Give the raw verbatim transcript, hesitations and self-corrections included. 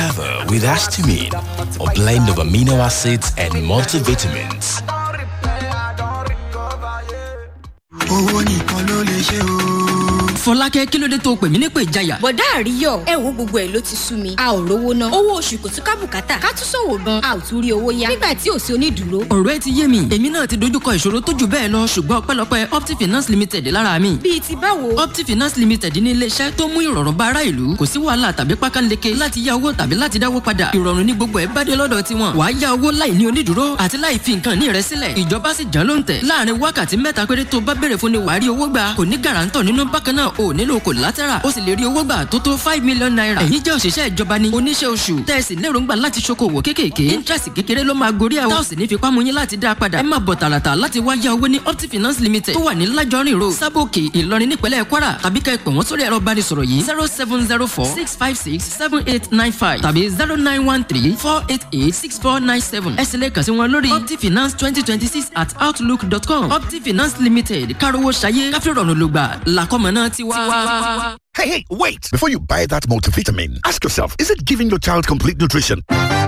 Recover with Astamine, a blend of amino acids and multivitamins. Fọlákẹ́ kí ló dé tó pè mí ní pè jáyà. Bọ̀dá Àríyọ̀ ẹ wo gbogbo ẹ̀ ló ti sú mi. A ò rówó ná. Owó oṣù kò tún ká bùkátà. Ká tún ṣòwò gan. A ò tún rí owó yá. Nígbà tí ò sí onídùúró. Ọ̀rọ̀ ẹ ti yé mi. Èmi náà ti dojúkọ ìṣòro tó jù bẹ́ẹ̀ lọ ṣùgbọ́n ọpẹ́lọpẹ́ Opti Finance Limited lára mi. Bíi ti báwo? Opti Finance Limited ní ilé-iṣẹ́ tó mú ìrọ̀rùn bá ará ìlú. Kò sí wàhálà tàbí pákánleke láti yá owó tàbí láti dáwó padà. Ìrọ̀rùn ní gbogbo ẹ̀ bá dé lọ́dọ̀ tiwọn. Wàá yá owó láì ní onídùúró àti láì fi nǹkan ní rẹ sílẹ̀. Ìjọba sì jàn ló ń tẹ̀. Láàárín wákàtí mẹ́ta péré tó bá béèrè fún ni wàá rí owó gbà. Kò ní gàràǹtọ̀ nínú bákan náà ò nílò collateral. Ó sì lè rí owó gbà tó tó five million naira. Ẹ̀yin jẹ́ òṣìṣẹ́ ìjọba ni oníṣẹ́ oṣù. Tẹ́sí lérògbà láti ṣokòwò kéékèèké. Interest kékeré ló máa gorí àwọn. Táwọ̀sì ní fipá mú yín láti dá padà. Ẹ máa bọ̀ tààràtà láti wá yá owó ní Opti Finance Limited tó wà ní Lájọ́rìn Road, Sábòkè, Ìlọrin nípínlẹ̀ Kwara. Tàbí ká ẹ pè wọ́n sórí ẹ̀rọ ìbánisọ̀rọ̀ yìí zero seven zero four six five six seven eight nine five tàbí zero nine one three four eight eight six four nine seven. Ẹ sì lè kàn sí wọn lórí Opti Finance twenty twenty six at outlook dot com. Opti Finance Limited kárówó ṣayé káfíńrọ̀nù lùgbà làkọ́mọ náà ti wá. Hey, hey, wait! Before you buy that multivitamin, ask yourself, is it giving your child complete nutrition?